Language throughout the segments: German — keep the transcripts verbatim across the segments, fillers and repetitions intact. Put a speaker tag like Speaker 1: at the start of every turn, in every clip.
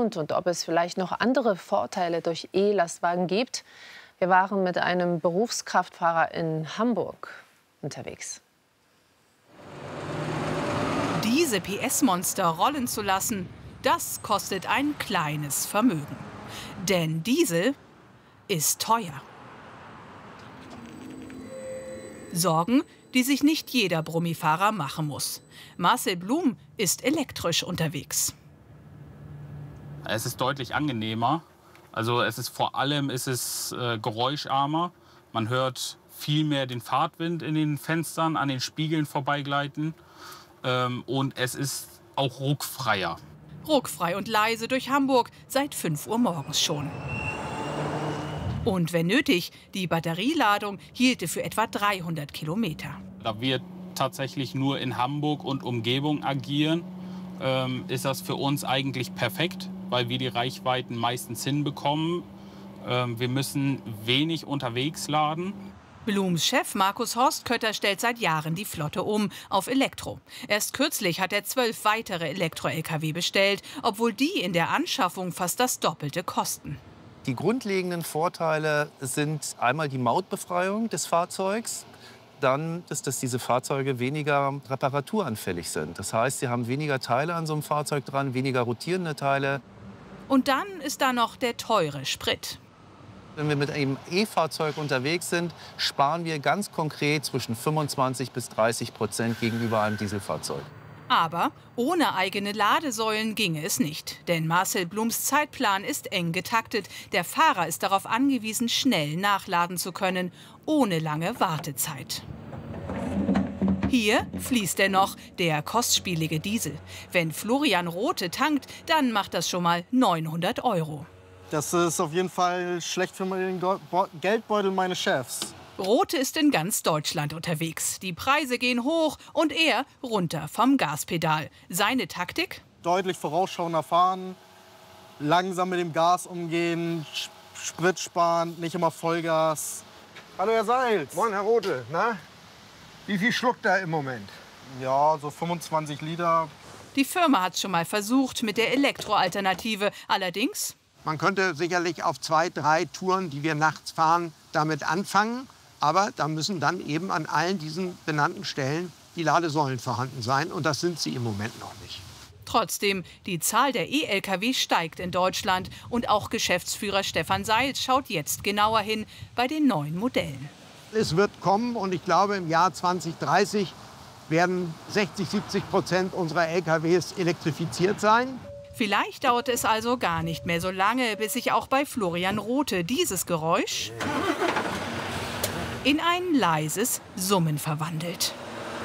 Speaker 1: lohnt und ob es vielleicht noch andere Vorteile durch E-Lastwagen gibt. Wir waren mit einem Berufskraftfahrer in Hamburg unterwegs.
Speaker 2: Diese P S-Monster rollen zu lassen, das kostet ein kleines Vermögen. Denn Diesel ist teuer. Sorgen, die sich nicht jeder Brummifahrer machen muss. Marcel Blum ist elektrisch unterwegs.
Speaker 3: Es ist deutlich angenehmer. Also es ist vor allem ist es äh, geräuscharmer. Man hört viel mehr den Fahrtwind in den Fenstern, an den Spiegeln vorbeigleiten. Ähm, und es ist auch ruckfreier.
Speaker 2: Ruckfrei und leise durch Hamburg seit fünf Uhr morgens schon. Und wenn nötig, die Batterieladung hielte für etwa dreihundert Kilometer.
Speaker 3: Da wir tatsächlich nur in Hamburg und Umgebung agieren, ähm, ist das für uns eigentlich perfekt, weil wir die Reichweiten meistens hinbekommen. Ähm, wir müssen wenig unterwegs laden.
Speaker 2: Blums Chef Markus Horst Kötter stellt seit Jahren die Flotte um auf Elektro. Erst kürzlich hat er zwölf weitere Elektro-L K W bestellt, obwohl die in der Anschaffung fast das Doppelte kosten.
Speaker 4: Die grundlegenden Vorteile sind einmal die Mautbefreiung des Fahrzeugs, dann ist, dass diese Fahrzeuge weniger reparaturanfällig sind. Das heißt, sie haben weniger Teile an so einem Fahrzeug dran, weniger rotierende Teile.
Speaker 2: Und dann ist da noch der teure Sprit.
Speaker 4: Wenn wir mit einem E-Fahrzeug unterwegs sind, sparen wir ganz konkret zwischen fünfundzwanzig bis dreißig Prozent gegenüber einem Dieselfahrzeug.
Speaker 2: Aber ohne eigene Ladesäulen ginge es nicht. Denn Marcel Blums Zeitplan ist eng getaktet. Der Fahrer ist darauf angewiesen, schnell nachladen zu können, ohne lange Wartezeit. Hier fließt er noch, der kostspielige Diesel. Wenn Florian Rothe tankt, dann macht das schon mal neunhundert Euro.
Speaker 5: Das ist auf jeden Fall schlecht für den Geldbeutel meines Chefs.
Speaker 2: Rothe ist in ganz Deutschland unterwegs. Die Preise gehen hoch und er runter vom Gaspedal. Seine Taktik?
Speaker 5: Deutlich vorausschauender fahren, langsam mit dem Gas umgehen, Sprit sparen, nicht immer Vollgas.
Speaker 6: Hallo Herr Seils. Moin Herr Rothe. Na? Wie viel schluckt er im Moment?
Speaker 5: Ja, so fünfundzwanzig Liter.
Speaker 2: Die Firma hat es schon mal versucht mit der Elektroalternative. Allerdings...
Speaker 7: Man könnte sicherlich auf zwei, drei Touren, die wir nachts fahren, damit anfangen. Aber da müssen dann eben an allen diesen benannten Stellen die Ladesäulen vorhanden sein. Und das sind sie im Moment noch nicht.
Speaker 2: Trotzdem, die Zahl der E-L K W steigt in Deutschland. Und auch Geschäftsführer Stefan Seils schaut jetzt genauer hin bei den neuen Modellen.
Speaker 7: Es wird kommen und ich glaube, im Jahr zwanzig dreißig werden sechzig, siebzig Prozent unserer L K Ws elektrifiziert sein.
Speaker 2: Vielleicht dauert es also gar nicht mehr so lange, bis sich auch bei Florian Rothe dieses Geräusch in ein leises Summen verwandelt.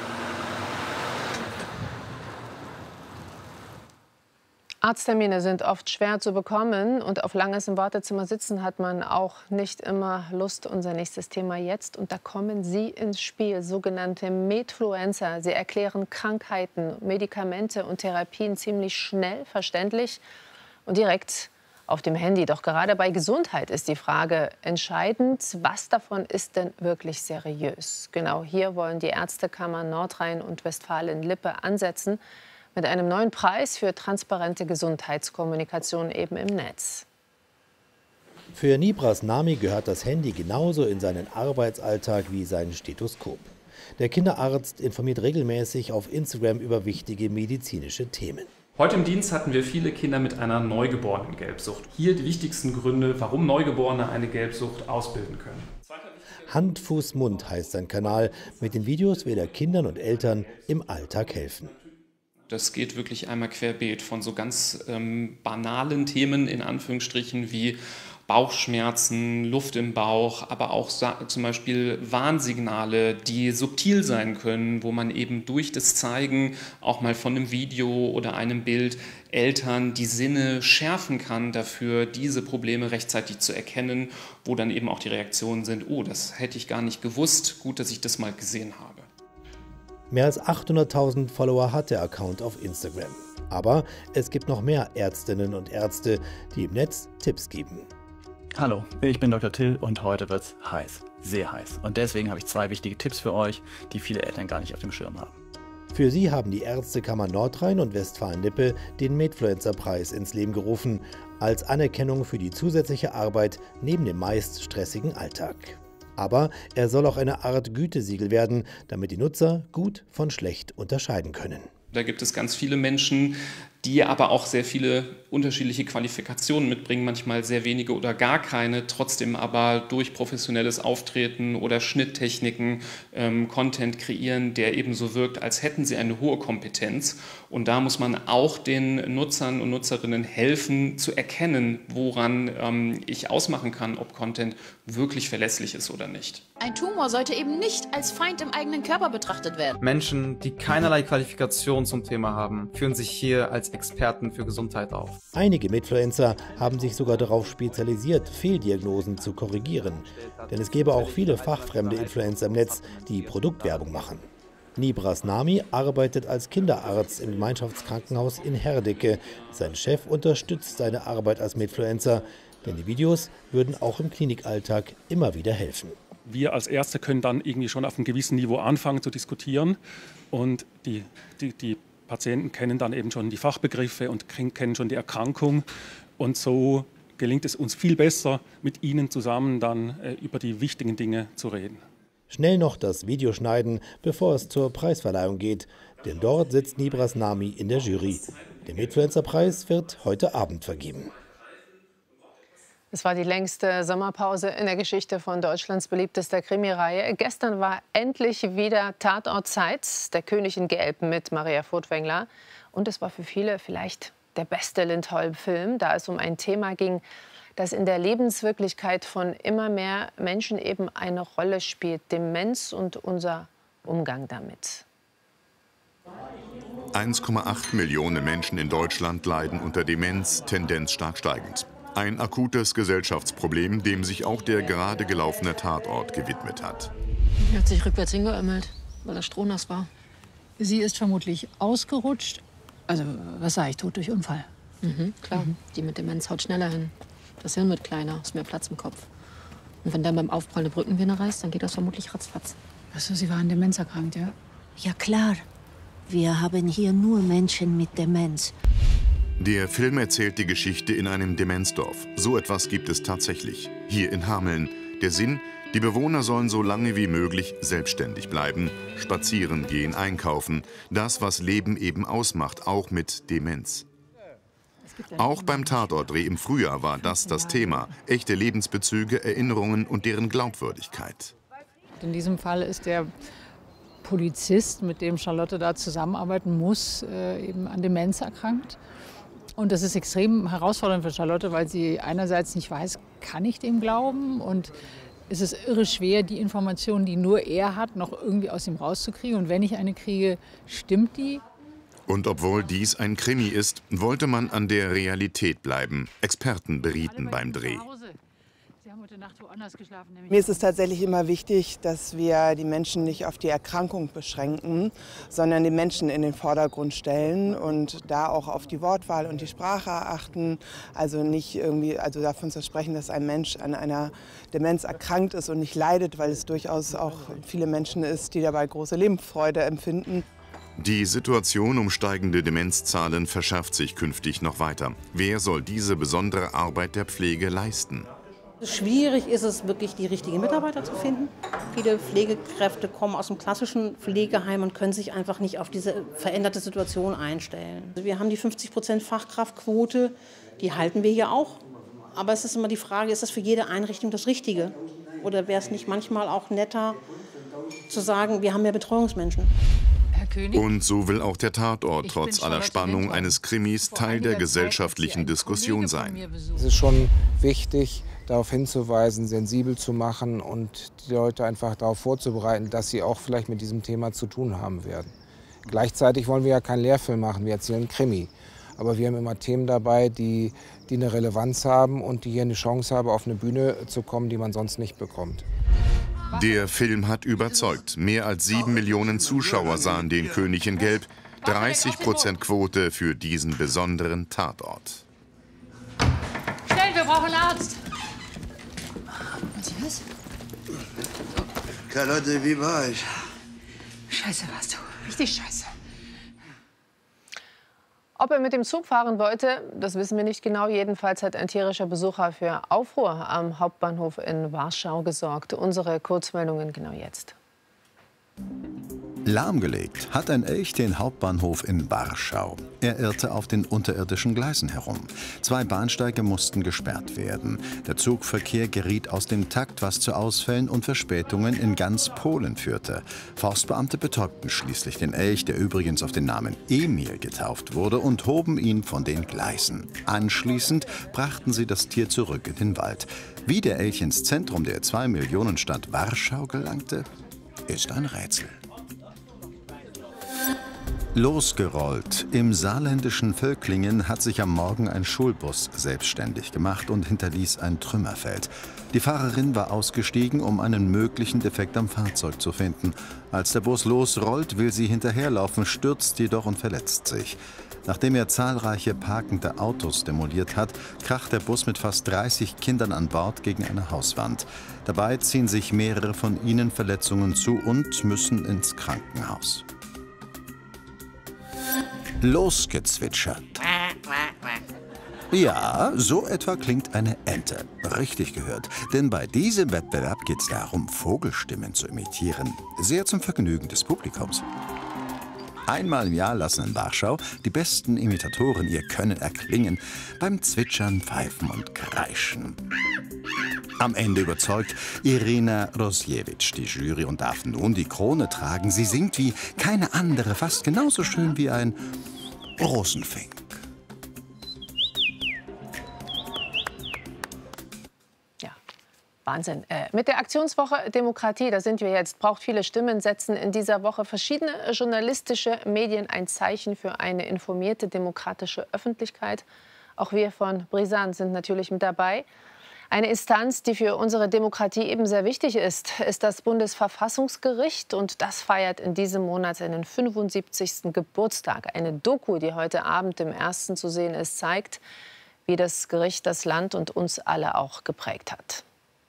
Speaker 1: Arzttermine sind oft schwer zu bekommen und auf langes im Wartezimmer sitzen hat man auch nicht immer Lust. Unser nächstes Thema jetzt und da kommen Sie ins Spiel, sogenannte Medfluencer. Sie erklären Krankheiten, Medikamente und Therapien ziemlich schnell, verständlich und direkt auf dem Handy. Doch gerade bei Gesundheit ist die Frage entscheidend, was davon ist denn wirklich seriös? Genau hier wollen die Ärztekammern Nordrhein und Westfalen-Lippe ansetzen. Mit einem neuen Preis für transparente Gesundheitskommunikation eben im Netz.
Speaker 8: Für Nibras Nami gehört das Handy genauso in seinen Arbeitsalltag wie sein Stethoskop. Der Kinderarzt informiert regelmäßig auf Instagram über wichtige medizinische Themen.
Speaker 9: Heute im Dienst hatten wir viele Kinder mit einer Neugeborenen-Gelbsucht. Hier die wichtigsten Gründe, warum Neugeborene eine Gelbsucht ausbilden können.
Speaker 8: Hand, Fuß, Mund heißt sein Kanal. Mit den Videos will er Kindern und Eltern im Alltag helfen.
Speaker 9: Das geht wirklich einmal querbeet von so ganz ähm, banalen Themen in Anführungsstrichen wie Bauchschmerzen, Luft im Bauch, aber auch zum Beispiel Warnsignale, die subtil sein können, wo man eben durch das Zeigen auch mal von einem Video oder einem Bild Eltern die Sinne schärfen kann, dafür diese Probleme rechtzeitig zu erkennen, wo dann eben auch die Reaktionen sind, oh, das hätte ich gar nicht gewusst, gut, dass ich das mal gesehen habe.
Speaker 8: Mehr als achthunderttausend Follower hat der Account auf Instagram. Aber es gibt noch mehr Ärztinnen und Ärzte, die im Netz Tipps geben.
Speaker 10: Hallo, ich bin Doktor Till und heute wird's heiß, sehr heiß. Und deswegen habe ich zwei wichtige Tipps für euch, die viele Eltern gar nicht auf dem Schirm haben.
Speaker 8: Für sie haben die Ärztekammer Nordrhein und Westfalen-Lippe den Medfluencer-Preis ins Leben gerufen, als Anerkennung für die zusätzliche Arbeit neben dem meist stressigen Alltag. Aber er soll auch eine Art Gütesiegel werden, damit die Nutzer gut von schlecht unterscheiden können.
Speaker 9: Da gibt es ganz viele Menschen, die aber auch sehr viele unterschiedliche Qualifikationen mitbringen, manchmal sehr wenige oder gar keine, trotzdem aber durch professionelles Auftreten oder Schnitttechniken ähm, Content kreieren, der ebenso wirkt, als hätten sie eine hohe Kompetenz. Und da muss man auch den Nutzern und Nutzerinnen helfen, zu erkennen, woran ähm, ich ausmachen kann, ob Content wirklich verlässlich ist oder nicht.
Speaker 11: Ein Tumor sollte eben nicht als Feind im eigenen Körper betrachtet werden.
Speaker 10: Menschen, die keinerlei Qualifikation zum Thema haben, führen sich hier als Experten für Gesundheit auf.
Speaker 8: Einige Medfluencer haben sich sogar darauf spezialisiert, Fehldiagnosen zu korrigieren. Denn es gäbe auch viele fachfremde Influencer im Netz, die Produktwerbung machen. Nibras Nami arbeitet als Kinderarzt im Gemeinschaftskrankenhaus in Herdecke. Sein Chef unterstützt seine Arbeit als Medfluencer, denn die Videos würden auch im Klinikalltag immer wieder helfen.
Speaker 12: Wir als Ärzte können dann irgendwie schon auf einem gewissen Niveau anfangen zu diskutieren und die, die, die Patienten kennen dann eben schon die Fachbegriffe und kennen schon die Erkrankung und so gelingt es uns viel besser, mit ihnen zusammen dann äh, über die wichtigen Dinge zu reden.
Speaker 8: Schnell noch das Video schneiden, bevor es zur Preisverleihung geht, denn dort sitzt Nibras Nami in der Jury. Der Medfluencer-Preis wird heute Abend vergeben.
Speaker 1: Es war die längste Sommerpause in der Geschichte von Deutschlands beliebtester Krimireihe. Gestern war endlich wieder Tatortzeit, der König in Gelb mit Maria Furtwängler. Und es war für viele vielleicht der beste Lindholm-Film, da es um ein Thema ging, das in der Lebenswirklichkeit von immer mehr Menschen eben eine Rolle spielt. Demenz und unser Umgang damit.
Speaker 13: eins Komma acht Millionen Menschen in Deutschland leiden unter Demenz, Tendenz stark steigend. Ein akutes Gesellschaftsproblem, dem sich auch der gerade gelaufene Tatort gewidmet hat.
Speaker 14: Er hat sich rückwärts hingeömmelt, weil er strohnass war.
Speaker 15: Sie ist vermutlich ausgerutscht. Also, was sage ich, tot durch Unfall.
Speaker 14: Mhm, klar, mhm. Die mit Demenz haut schneller hin. Das Hirn wird kleiner, ist mehr Platz im Kopf. Und wenn dann beim Aufprall eine Brückenvene reißt, dann geht das vermutlich ratzfatz.
Speaker 15: Achso, Sie waren Demenz erkrankt, ja?
Speaker 16: Ja, klar. Wir haben hier nur Menschen mit Demenz.
Speaker 13: Der Film erzählt die Geschichte in einem Demenzdorf. So etwas gibt es tatsächlich. Hier in Hameln. Der Sinn, die Bewohner sollen so lange wie möglich selbstständig bleiben. Spazieren gehen, einkaufen. Das, was Leben eben ausmacht, auch mit Demenz. Auch beim Tatortdreh im Frühjahr war das das Thema. Echte Lebensbezüge, Erinnerungen und deren Glaubwürdigkeit.
Speaker 15: In diesem Fall ist der Polizist, mit dem Charlotte da zusammenarbeiten muss, eben an Demenz erkrankt. Und das ist extrem herausfordernd für Charlotte, weil sie einerseits nicht weiß, kann ich dem glauben? Und es ist irre schwer, die Informationen, die nur er hat, noch irgendwie aus ihm rauszukriegen. Und wenn ich eine kriege, stimmt die?
Speaker 13: Und obwohl dies ein Krimi ist, wollte man an der Realität bleiben. Experten berieten beim Dreh.
Speaker 17: Mir ist es tatsächlich immer wichtig, dass wir die Menschen nicht auf die Erkrankung beschränken, sondern die Menschen in den Vordergrund stellen und da auch auf die Wortwahl und die Sprache achten. Also nicht irgendwie, also davon zu sprechen, dass ein Mensch an einer Demenz erkrankt ist und nicht leidet, weil es durchaus auch viele Menschen ist, die dabei große Lebensfreude empfinden.
Speaker 13: Die Situation um steigende Demenzzahlen verschärft sich künftig noch weiter. Wer soll diese besondere Arbeit der Pflege leisten?
Speaker 18: Schwierig ist es wirklich, die richtigen Mitarbeiter zu finden. Viele Pflegekräfte kommen aus dem klassischen Pflegeheim und können sich einfach nicht auf diese veränderte Situation einstellen. Wir haben die fünfzig Prozent Fachkraftquote, die halten wir hier auch. Aber es ist immer die Frage, ist das für jede Einrichtung das Richtige? Oder wäre es nicht manchmal auch netter zu sagen, wir haben mehr Betreuungsmenschen?
Speaker 13: Und so will auch der Tatort trotz aller Spannung eines Krimis Teil der gesellschaftlichen Diskussion sein.
Speaker 19: Es ist schon wichtig, darauf hinzuweisen, sensibel zu machen und die Leute einfach darauf vorzubereiten, dass sie auch vielleicht mit diesem Thema zu tun haben werden. Gleichzeitig wollen wir ja keinen Lehrfilm machen, wir erzählen einen Krimi. Aber wir haben immer Themen dabei, die, die eine Relevanz haben und die hier eine Chance haben, auf eine Bühne zu kommen, die man sonst nicht bekommt.
Speaker 13: Der Film hat überzeugt. Mehr als sieben Millionen Zuschauer sahen den König in Gelb. dreißig Prozent Quote für diesen besonderen Tatort.
Speaker 15: Schnell, wir brauchen einen Arzt.
Speaker 20: Matthias? Charlotte, wie war ich?
Speaker 15: Scheiße warst du. Richtig scheiße.
Speaker 1: Ob er mit dem Zug fahren wollte, das wissen wir nicht genau. Jedenfells hat ein tierischer Besucher für Aufruhr am Hauptbahnhof in Warschau gesorgt. Unsere Kurzmeldungen genau jetzt.
Speaker 20: Lahmgelegt hat ein Elch den Hauptbahnhof in Warschau. Er irrte auf den unterirdischen Gleisen herum. Zwei Bahnsteige mussten gesperrt werden. Der Zugverkehr geriet aus dem Takt, was zu Ausfällen und Verspätungen in ganz Polen führte. Forstbeamte betäubten schließlich den Elch, der übrigens auf den Namen Emil getauft wurde, und hoben ihn von den Gleisen. Anschließend brachten sie das Tier zurück in den Wald. Wie der Elch ins Zentrum der Zwei-Millionen-Stadt Warschau gelangte, ist ein Rätsel. Losgerollt. Im saarländischen Völklingen hat sich am Morgen ein Schulbus selbstständig gemacht und hinterließ ein Trümmerfeld. Die Fahrerin war ausgestiegen, um einen möglichen Defekt am Fahrzeug zu finden. Als der Bus losrollt, will sie hinterherlaufen, stürzt jedoch und verletzt sich. Nachdem er zahlreiche parkende Autos demoliert hat, kracht der Bus mit fast dreißig Kindern an Bord gegen eine Hauswand. Dabei ziehen sich mehrere von ihnen Verletzungen zu und müssen ins Krankenhaus. Losgezwitschert. Ja, so etwa klingt eine Ente. Richtig gehört. Denn bei diesem Wettbewerb geht es darum, Vogelstimmen zu imitieren. Sehr zum Vergnügen des Publikums. Einmal im Jahr lassen in Warschau die besten Imitatoren ihr Können erklingen beim Zwitschern, Pfeifen und Kreischen. Am Ende überzeugt Irina Rosiewicz die Jury und darf nun die Krone tragen. Sie singt wie keine andere, fast genauso schön wie ein Rosenfink.
Speaker 1: Wahnsinn. Äh, mit der Aktionswoche Demokratie, da sind wir jetzt, braucht viele Stimmen, setzen in dieser Woche verschiedene journalistische Medien ein Zeichen für eine informierte demokratische Öffentlichkeit. Auch wir von Brisant sind natürlich mit dabei. Eine Instanz, die für unsere Demokratie eben sehr wichtig ist, ist das Bundesverfassungsgericht. Und das feiert in diesem Monat seinen fünfundsiebzigsten Geburtstag. Eine Doku, die heute Abend im Ersten zu sehen ist, zeigt, wie das Gericht das Land und uns alle auch geprägt hat.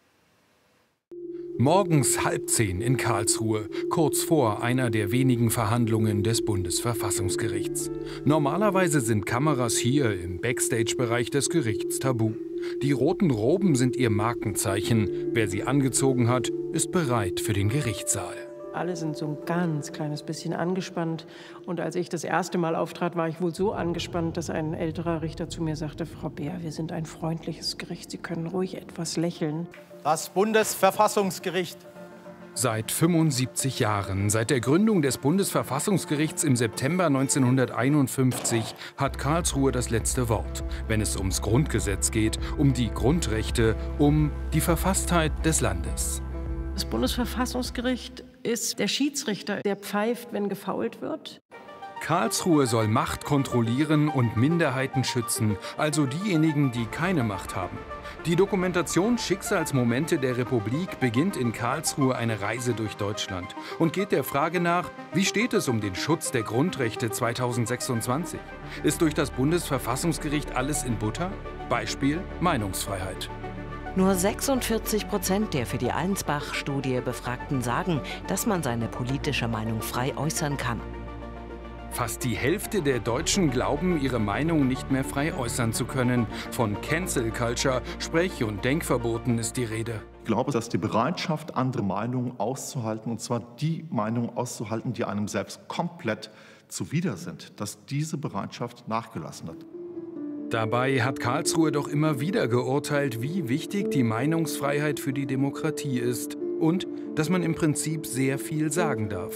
Speaker 21: Morgens halb zehn in Karlsruhe, kurz vor einer der wenigen Verhandlungen des Bundesverfassungsgerichts. Normalerweise sind Kameras hier im Backstage-Bereich des Gerichts tabu. Die roten Roben sind ihr Markenzeichen. Wer sie angezogen hat, ist bereit für den Gerichtssaal.
Speaker 22: Alle sind so ein ganz kleines bisschen angespannt. Und als ich das erste Mal auftrat, war ich wohl so angespannt, dass ein älterer Richter zu mir sagte, Frau Beer, wir sind ein freundliches Gericht, Sie können ruhig etwas lächeln.
Speaker 5: Das Bundesverfassungsgericht.
Speaker 21: Seit fünfundsiebzig Jahren, seit der Gründung des Bundesverfassungsgerichts im September neunzehnhunderteinundfünfzig, hat Karlsruhe das letzte Wort, wenn es ums Grundgesetz geht, um die Grundrechte, um die Verfasstheit des Landes.
Speaker 22: Das Bundesverfassungsgericht ist der Schiedsrichter, der pfeift, wenn gefault wird.
Speaker 21: Karlsruhe soll Macht kontrollieren und Minderheiten schützen, also diejenigen, die keine Macht haben. Die Dokumentation Schicksalsmomente der Republik beginnt in Karlsruhe eine Reise durch Deutschland und geht der Frage nach, wie steht es um den Schutz der Grundrechte zweitausendsechsundzwanzig? Ist durch das Bundesverfassungsgericht alles in Butter? Beispiel Meinungsfreiheit.
Speaker 23: Nur sechsundvierzig Prozent der für die Allensbach-Studie Befragten sagen, dass man seine politische Meinung frei äußern kann.
Speaker 21: Fast die Hälfte der Deutschen glauben, ihre Meinung nicht mehr frei äußern zu können. Von Cancel Culture, Sprech- und Denkverboten ist die Rede.
Speaker 24: Ich glaube, dass die Bereitschaft, andere Meinungen auszuhalten, und zwar die Meinungen auszuhalten, die einem selbst komplett zuwider sind, dass diese Bereitschaft nachgelassen hat.
Speaker 21: Dabei hat Karlsruhe doch immer wieder geurteilt, wie wichtig die Meinungsfreiheit für die Demokratie ist und dass man im Prinzip sehr viel sagen darf.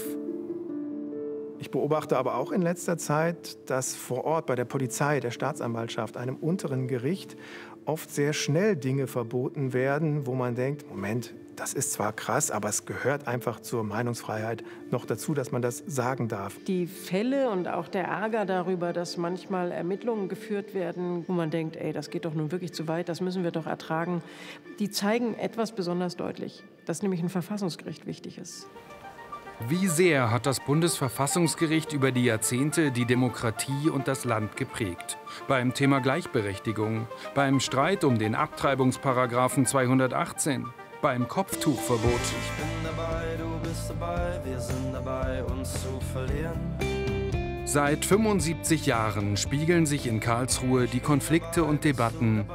Speaker 25: Ich beobachte aber auch in letzter Zeit, dass vor Ort bei der Polizei, der Staatsanwaltschaft, einem unteren Gericht oft sehr schnell Dinge verboten werden, wo man denkt, Moment, das ist zwar krass, aber es gehört einfach zur Meinungsfreiheit noch dazu, dass man das sagen darf.
Speaker 22: Die Fälle und auch der Ärger darüber, dass manchmal Ermittlungen geführt werden, wo man denkt, ey, das geht doch nun wirklich zu weit, das müssen wir doch ertragen, die zeigen etwas besonders deutlich, dass nämlich ein Verfassungsgericht wichtig ist.
Speaker 21: Wie sehr hat das Bundesverfassungsgericht über die Jahrzehnte die Demokratie und das Land geprägt? Beim Thema Gleichberechtigung, beim Streit um den Abtreibungsparagraphen zweihundertachtzehn, beim Kopftuchverbot.
Speaker 26: Ich bin dabei, du bist dabei, wir sind dabei, uns zu verlieren.
Speaker 21: Seit fünfundsiebzig Jahren spiegeln sich in Karlsruhe die Konflikte und Debatten